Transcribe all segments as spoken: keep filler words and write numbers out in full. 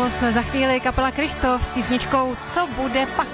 Impuls, za chvíli kapela Krištof s písničkou Co bude pak.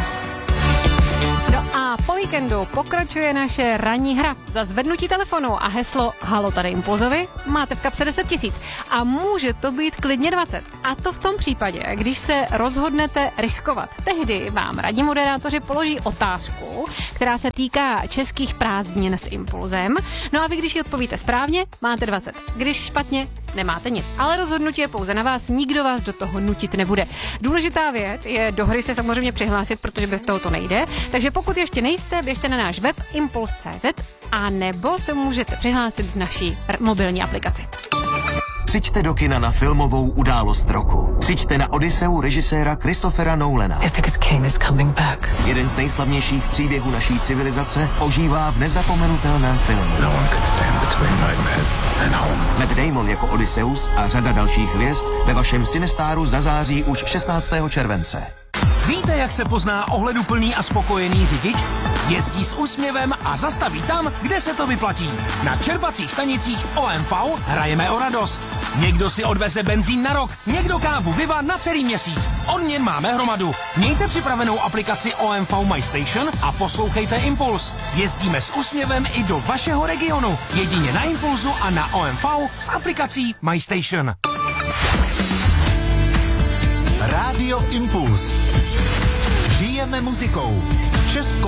No a po víkendu pokračuje naše ranní hra. Za zvednutí telefonu a heslo Halo tady Impulzovi máte v kapse deset tisíc. A může to být klidně dvacet. A to v tom případě, když se rozhodnete riskovat. Tehdy vám radní moderátoři položí otázku, která se týká českých prázdnin s Impulzem. No a vy, když ji odpovíte správně, máte dvacet. Když špatně, nemáte nic. Ale rozhodnutí je pouze na vás, nikdo vás do toho nutit nebude. Důležitá věc je do hry se samozřejmě přihlásit, protože bez toho to nejde. Takže pokud ještě nejste, běžte na náš web impuls tečka cé zet a nebo se můžete přihlásit v naší mobilní aplikaci. Přijďte do kina na filmovou událost roku. Přijďte na Odysseu režiséra Christophera Nolana. Jeden z nejslavnějších příběhů naší civilizace ožívá v nezapomenutelném filmu. No one could stand between nightmare and home. Matt Damon jako Odysseus a řada dalších hvězd ve vašem Cinestáru zazáří už šestnáctého července. Víte, jak se pozná ohleduplný a spokojený řidič? Jezdí s úsměvem a zastaví tam, kde se to vyplatí. Na čerpacích stanicích O M V hrajeme o radost. Někdo si odveze benzín na rok, někdo kávu Viva na celý měsíc. Odměn máme hromadu. Mějte připravenou aplikaci O M V My Station a poslouchejte Impuls. Jezdíme s úsměvem i do vašeho regionu. Jedině na Impulzu a na O M V s aplikací My Station. Rádio Impuls. Žijeme muzikou. Česko